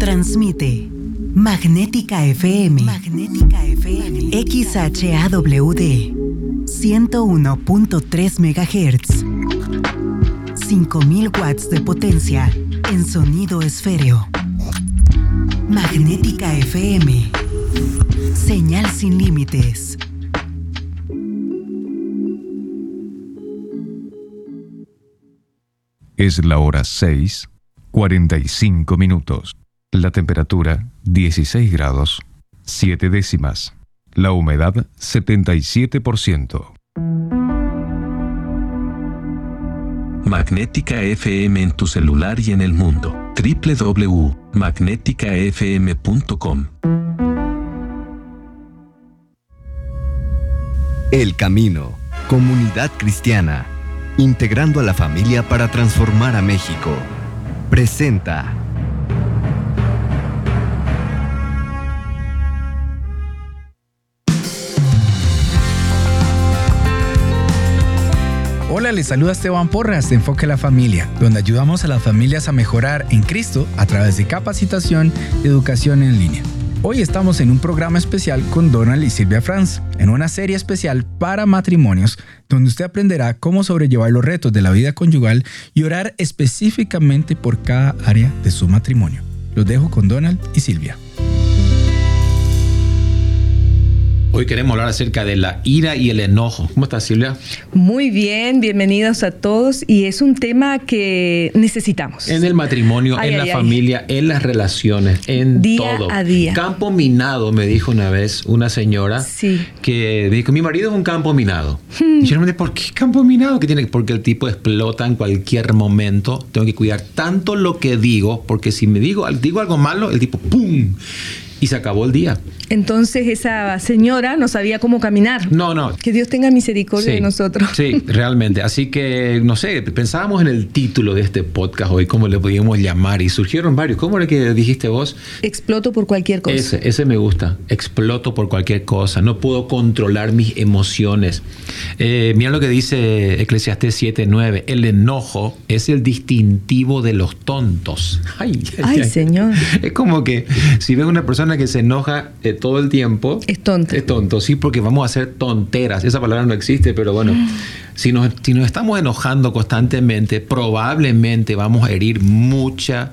Transmite Magnética FM. Magnética FM. XHAWD 101.3 MHz. 5000 watts de potencia en sonido esféreo. Magnética FM. Señal sin límites. Es la hora 6:45. La temperatura 16 grados 7 décimas. La humedad 77%. Magnética FM en tu celular y en el mundo. www.magneticafm.com. El Camino, comunidad cristiana, integrando a la familia para transformar a México. Presenta. Hola, les saluda Esteban Porras de Enfoque a la Familia, donde ayudamos a las familias a mejorar en Cristo a través de capacitación y educación en línea. Hoy estamos en un programa especial con Donald y Silvia Franz, en una serie especial para matrimonios, donde usted aprenderá cómo sobrellevar los retos de la vida conyugal y orar específicamente por cada área de su matrimonio. Los dejo con Donald y Silvia. Hoy queremos hablar acerca de la ira y el enojo. ¿Cómo estás, Silvia? Muy bien, bienvenidos a todos. Y es un tema que necesitamos. En el matrimonio, la familia, en las relaciones, en día todo. A día. Campo minado, me dijo una vez una señora. Sí. Que dijo, mi marido es un campo minado. Y yo le pregunté, ¿por qué campo minado? Porque el tipo explota en cualquier momento. Tengo que cuidar tanto lo que digo, porque si me digo algo malo, el tipo ¡pum! Y se acabó el día. Entonces esa señora no sabía cómo caminar. No. Que Dios tenga misericordia de nosotros. Sí, realmente. Así que, no sé, pensábamos en el título de este podcast hoy, cómo le podíamos llamar. Y surgieron varios. ¿Cómo era que dijiste vos? Exploto por cualquier cosa. Ese me gusta. Exploto por cualquier cosa. No puedo controlar mis emociones. Mira lo que dice Eclesiastés 7:9. El enojo es el distintivo de los tontos. Ay, Señor. Es como que si ves una persona que se enoja todo el tiempo, es tonto. Es tonto, sí, porque vamos a hacer tonteras. Esa palabra no existe, pero bueno, si nos estamos enojando constantemente, probablemente vamos a herir muchas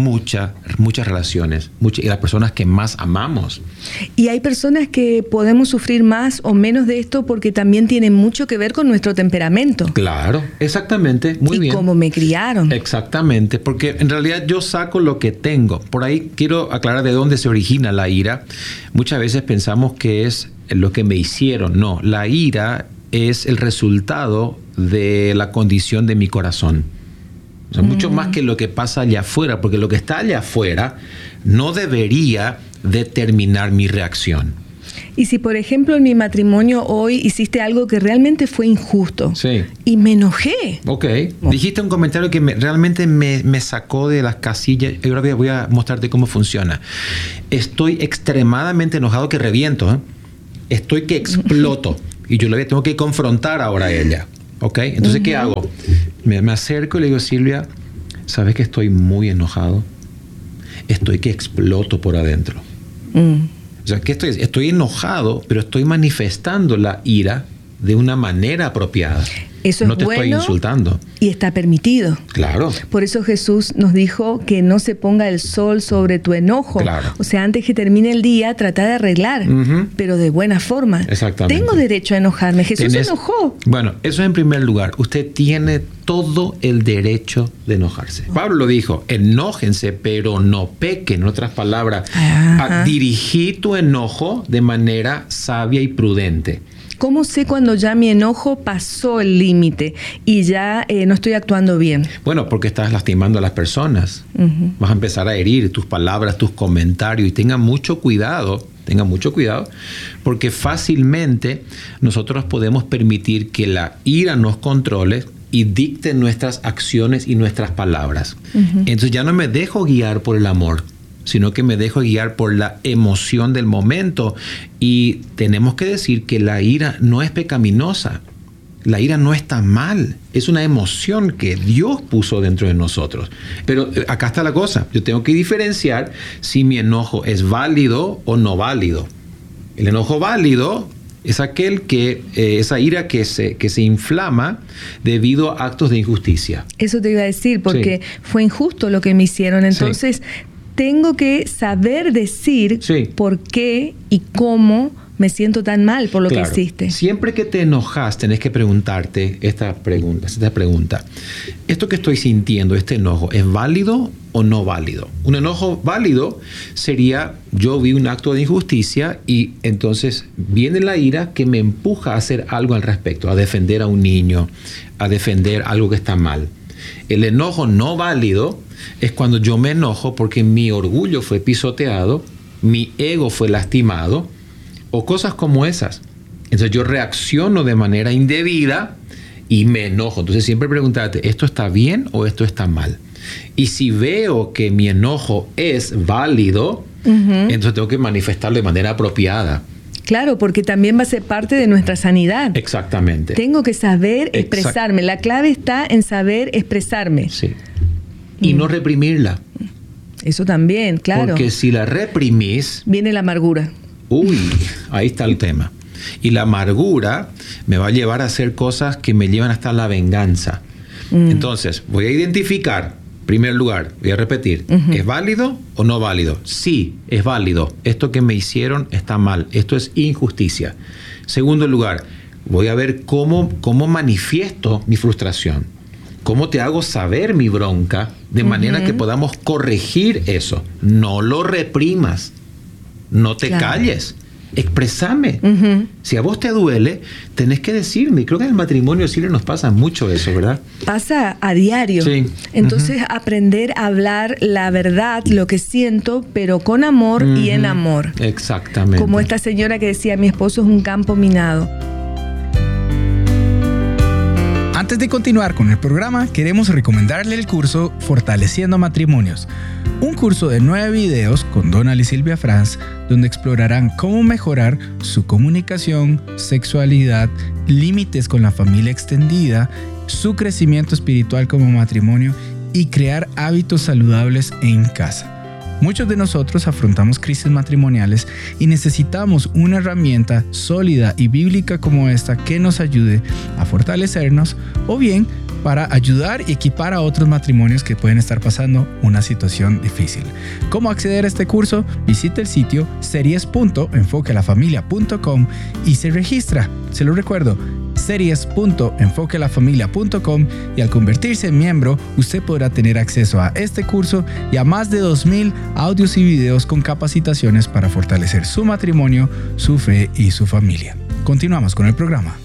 relaciones, y las personas que más amamos. Y hay personas que podemos sufrir más o menos de esto porque también tiene mucho que ver con nuestro temperamento. Claro, exactamente, muy bien. Y cómo me criaron. Exactamente, porque en realidad yo saco lo que tengo. Por ahí quiero aclarar de dónde se origina la ira. Muchas veces pensamos que es lo que me hicieron. No, la ira es el resultado de la condición de mi corazón. O sea, mucho más que lo que pasa allá afuera, porque lo que está allá afuera no debería determinar mi reacción. Y si, por ejemplo, en mi matrimonio hoy hiciste algo que realmente fue injusto, sí, y me enojé. Ok. Dijiste un comentario que realmente me sacó de las casillas. Ahora voy a mostrarte cómo funciona. Estoy extremadamente enojado que reviento. Estoy que exploto. Y yo tengo que confrontar ahora a ella. ¿Ok? Entonces, ¿qué hago? Me acerco y le digo, Silvia, ¿sabes que estoy muy enojado? Estoy que exploto por adentro. O sea, ¿qué estoy enojado, pero estoy manifestando la ira de una manera apropiada. Eso no es te bueno, estoy insultando. Y está permitido. Claro. Por eso Jesús nos dijo que no se ponga el sol sobre tu enojo. Claro. O sea, antes que termine el día, trata de arreglar, pero de buena forma. Exactamente. Tengo derecho a enojarme. Jesús se enojó. Bueno, eso en primer lugar. Usted tiene todo el derecho de enojarse. Pablo lo dijo, enójense, pero no pequen. En otras palabras, dirigí tu enojo de manera sabia y prudente. ¿Cómo sé cuando ya mi enojo pasó el límite y ya no estoy actuando bien? Bueno, porque estás lastimando a las personas. Vas a empezar a herir tus palabras, tus comentarios, y tenga mucho cuidado, porque fácilmente nosotros podemos permitir que la ira nos controle y dicte nuestras acciones y nuestras palabras. Entonces ya no me dejo guiar por el amor, sino que me dejo guiar por la emoción del momento. Y tenemos que decir que la ira no es pecaminosa. La ira no está mal, es una emoción que Dios puso dentro de nosotros. Pero acá está la cosa, yo tengo que diferenciar si mi enojo es válido o no válido. El enojo válido es aquel que, esa ira que se inflama debido a actos de injusticia. Eso te iba a decir, porque fue injusto lo que me hicieron. Entonces, tengo que saber decir por qué y cómo me siento tan mal por lo que hiciste. Siempre que te enojas, tenés que preguntarte esta pregunta. ¿Esto que estoy sintiendo, este enojo, es válido o no válido? Un enojo válido sería, yo vi un acto de injusticia y entonces viene la ira que me empuja a hacer algo al respecto, a defender a un niño, a defender algo que está mal. El enojo no válido es cuando yo me enojo porque mi orgullo fue pisoteado, mi ego fue lastimado, o cosas como esas. Entonces yo reacciono de manera indebida y me enojo. Entonces siempre pregúntate, ¿esto está bien o esto está mal? Y si veo que mi enojo es válido, entonces tengo que manifestarlo de manera apropiada. Claro, porque también va a ser parte de nuestra sanidad. Exactamente. Tengo que saber expresarme. La clave está en saber expresarme. Sí. Y no reprimirla. Eso también, claro. Porque si la reprimís, viene la amargura. Uy, ahí está el tema. Y la amargura me va a llevar a hacer cosas que me llevan hasta la venganza. Entonces, voy a identificar, en primer lugar, voy a repetir, ¿es válido o no válido? Sí, es válido. Esto que me hicieron está mal. Esto es injusticia. Segundo lugar, voy a ver cómo manifiesto mi frustración. ¿Cómo te hago saber mi bronca de manera que podamos corregir eso? No lo reprimas. No te calles, expresame. Si a vos te duele, tenés que decirme. Y creo que en el matrimonio sí nos pasa mucho eso, ¿verdad? Pasa a diario. Sí. Entonces, aprender a hablar la verdad, lo que siento, pero con amor y en amor. Exactamente. Como esta señora que decía, mi esposo es un campo minado. Antes de continuar con el programa, queremos recomendarle el curso Fortaleciendo Matrimonios, un curso de 9 videos con Donald y Silvia Franz, donde explorarán cómo mejorar su comunicación, sexualidad, límites con la familia extendida, su crecimiento espiritual como matrimonio y crear hábitos saludables en casa. Muchos de nosotros afrontamos crisis matrimoniales y necesitamos una herramienta sólida y bíblica como esta que nos ayude a fortalecernos o bien para ayudar y equipar a otros matrimonios que pueden estar pasando una situación difícil. ¿Cómo acceder a este curso? Visite el sitio series.enfoquealafamilia.com y se registra. Se lo recuerdo, series.enfoquealafamilia.com, y al convertirse en miembro, usted podrá tener acceso a este curso y a más de 2,000 audios y videos con capacitaciones para fortalecer su matrimonio, su fe y su familia. Continuamos con el programa.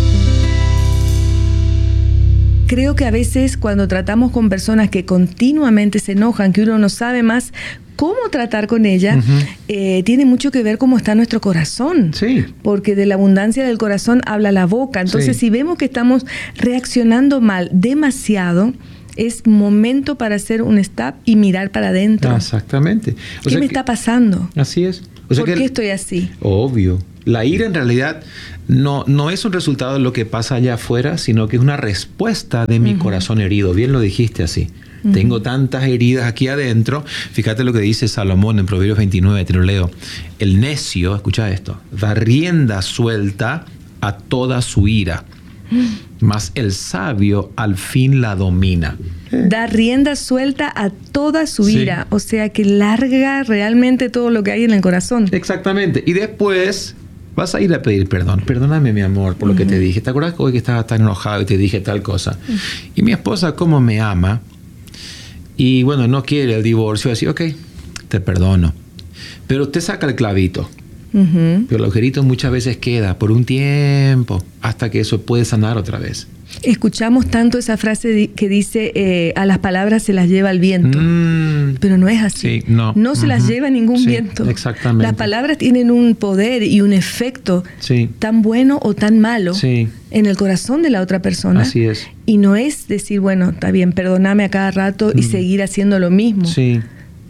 Creo que a veces cuando tratamos con personas que continuamente se enojan, que uno no sabe más cómo tratar con ella, tiene mucho que ver cómo está nuestro corazón. Sí. Porque de la abundancia del corazón habla la boca. Entonces, si vemos que estamos reaccionando mal demasiado, es momento para hacer un stop y mirar para adentro. Exactamente. ¿Qué me está pasando? Así es. ¿Por qué estoy así? Obvio. La ira en realidad no es un resultado de lo que pasa allá afuera, sino que es una respuesta de mi corazón herido. Bien lo dijiste así. Tengo tantas heridas aquí adentro. Fíjate lo que dice Salomón en Proverbios 29, te lo leo. El necio, escucha esto, da rienda suelta a toda su ira, mas el sabio al fin la domina. Da rienda suelta a toda su ira, o sea que larga realmente todo lo que hay en el corazón. Exactamente. Y después vas a ir a pedir perdón. Perdóname, mi amor, por lo que te dije. ¿Te acuerdas hoy que estaba tan enojado y te dije tal cosa? Y mi esposa, como me ama, y bueno, no quiere el divorcio, así, ok, te perdono. Pero usted saca el clavito. Pero el agujerito muchas veces queda por un tiempo hasta que eso puede sanar otra vez. Escuchamos tanto esa frase que dice a las palabras se las lleva el viento, pero no es así. Sí, no se las lleva ningún viento. Exactamente. Las palabras tienen un poder y un efecto tan bueno o tan malo en el corazón de la otra persona. Así es. Y no es decir, bueno, está bien, perdóname a cada rato y seguir haciendo lo mismo. Sí.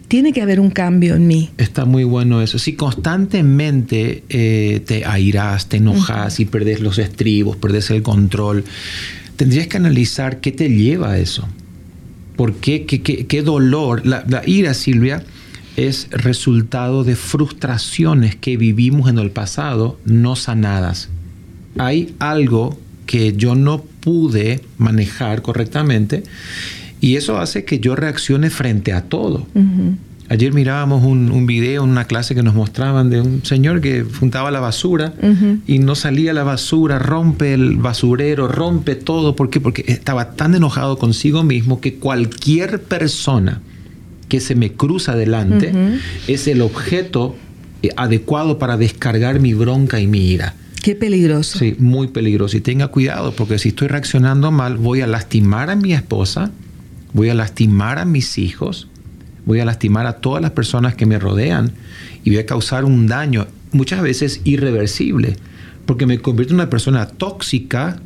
tiene que haber un cambio en mí. Está muy bueno eso. Si constantemente te airás, te enojas y perdés los estribos, perdés el control, tendrías que analizar qué te lleva a eso. ¿Por qué? ¿Qué dolor? La ira, Silvia, es resultado de frustraciones que vivimos en el pasado no sanadas. Hay algo que yo no pude manejar correctamente y eso hace que yo reaccione frente a todo. Ayer mirábamos un video en una clase que nos mostraban de un señor que juntaba la basura y no salía la basura, rompe el basurero, rompe todo. ¿Por qué? Porque estaba tan enojado consigo mismo que cualquier persona que se me cruza delante es el objeto adecuado para descargar mi bronca y mi ira. Qué peligroso. Sí, muy peligroso. Y tenga cuidado, porque si estoy reaccionando mal, voy a lastimar a mi esposa, voy a lastimar a mis hijos, voy a lastimar a todas las personas que me rodean y voy a causar un daño, muchas veces irreversible, porque me convierto en una persona tóxica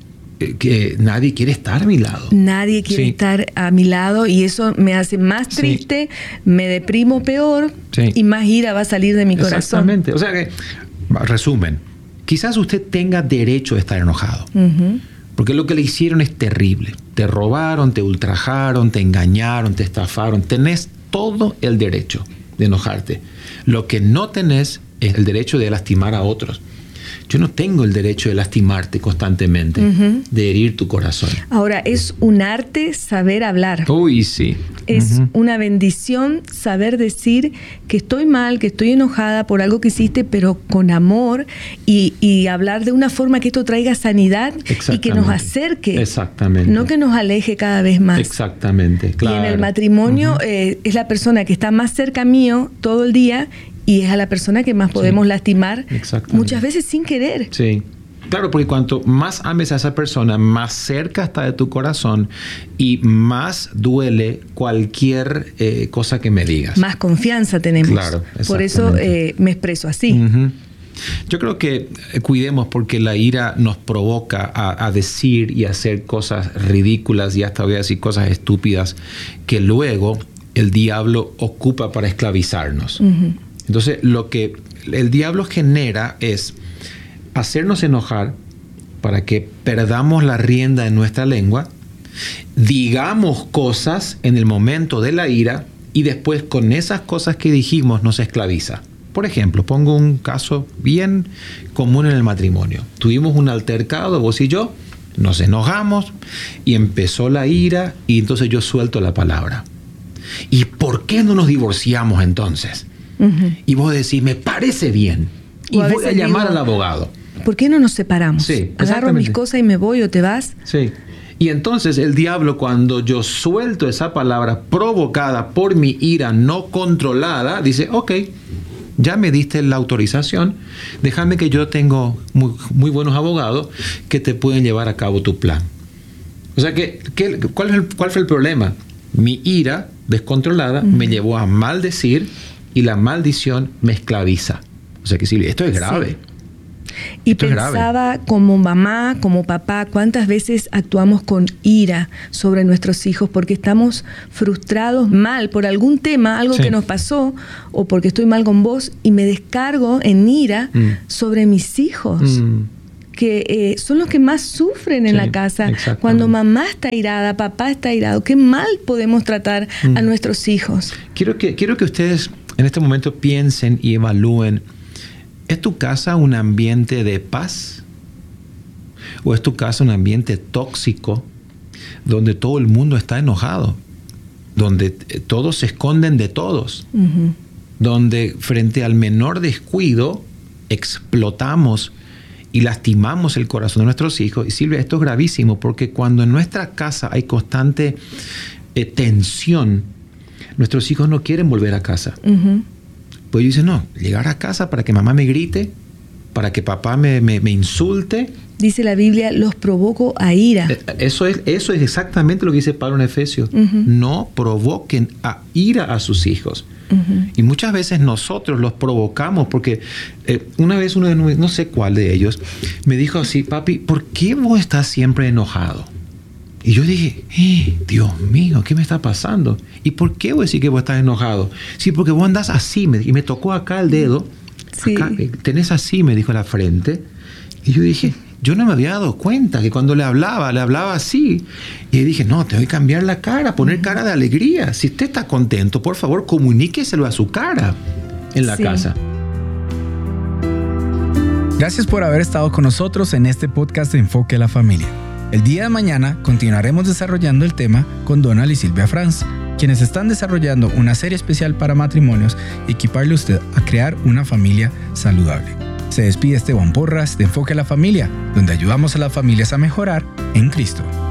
que nadie quiere estar a mi lado. Nadie quiere estar a mi lado y eso me hace más triste, me deprimo peor y más ira va a salir de mi corazón. Exactamente. O sea que, resumen, quizás usted tenga derecho a estar enojado. Porque lo que le hicieron es terrible. Te robaron, te ultrajaron, te engañaron, te estafaron. Tenés todo el derecho de enojarte. Lo que no tenés es el derecho de lastimar a otros. Yo no tengo el derecho de lastimarte constantemente, de herir tu corazón. Ahora, es un arte saber hablar. Uy, sí. Es una bendición saber decir que estoy mal, que estoy enojada por algo que hiciste, pero con amor y hablar de una forma que esto traiga sanidad y que nos acerque. Exactamente. No que nos aleje cada vez más. Exactamente, claro. Y en el matrimonio es la persona que está más cerca mío todo el día y es a la persona que más podemos lastimar muchas veces sin querer. Sí. Claro, porque cuanto más ames a esa persona, más cerca está de tu corazón y más duele cualquier cosa que me digas. Más confianza tenemos. Claro, por eso me expreso así. Yo creo que cuidemos porque la ira nos provoca a decir y hacer cosas ridículas y hasta voy a decir cosas estúpidas que luego el diablo ocupa para esclavizarnos. Entonces, lo que el diablo genera es hacernos enojar para que perdamos la rienda en nuestra lengua, digamos cosas en el momento de la ira y después con esas cosas que dijimos nos esclaviza. Por ejemplo, pongo un caso bien común en el matrimonio. Tuvimos un altercado, vos y yo, nos enojamos y empezó la ira y entonces yo suelto la palabra. ¿Y por qué no nos divorciamos entonces? Y vos decís, me parece bien. Y voy a llamar al abogado. ¿Por qué no nos separamos? Sí, agarro mis cosas y me voy o te vas. Sí. Y entonces el diablo, cuando yo suelto esa palabra provocada por mi ira no controlada, dice, ok, ya me diste la autorización, déjame que yo tengo muy buenos abogados que te pueden llevar a cabo tu plan. O sea, ¿cuál fue el problema? Mi ira descontrolada me llevó a maldecir y la maldición me esclaviza. O sea que Silvia, esto es grave. Y pensaba como mamá, como papá, cuántas veces actuamos con ira sobre nuestros hijos porque estamos frustrados mal por algún tema, algo que nos pasó o porque estoy mal con vos y me descargo en ira sobre mis hijos. Que son los que más sufren en la casa. Cuando mamá está irada, papá está irado, qué mal podemos tratar a nuestros hijos. Quiero que ustedes en este momento piensen y evalúen, ¿es tu casa un ambiente de paz? ¿O es tu casa un ambiente tóxico donde todo el mundo está enojado? Donde todos se esconden de todos. Donde frente al menor descuido explotamos y lastimamos el corazón de nuestros hijos. Y Silvia, esto es gravísimo porque cuando en nuestra casa hay constante tensión, nuestros hijos no quieren volver a casa. Pues ellos dicen, no, llegar a casa para que mamá me grite, para que papá me insulte. Dice la Biblia, los provoco a ira. Eso es exactamente lo que dice Pablo en Efesios. No provoquen a ira a sus hijos. Y muchas veces nosotros los provocamos porque una vez uno de no sé cuál de ellos me dijo así, papi, ¿por qué vos estás siempre enojado? Y yo dije, Dios mío, ¿qué me está pasando? ¿Y por qué voy a decir que vos estás enojado? Sí, porque vos andás así. Y me tocó acá el dedo. Sí. Acá, tenés así, me dijo en la frente. Y yo dije, yo no me había dado cuenta que cuando le hablaba así. Y dije, no, tengo que cambiar la cara, poner cara de alegría. Si usted está contento, por favor, comuníqueselo a su cara en la casa. Gracias por haber estado con nosotros en este podcast de Enfoque a la Familia. El día de mañana continuaremos desarrollando el tema con Donald y Silvia Franz, quienes están desarrollando una serie especial para matrimonios y equiparle a usted a crear una familia saludable. Se despide Esteban Porras de Enfoque a la Familia, donde ayudamos a las familias a mejorar en Cristo.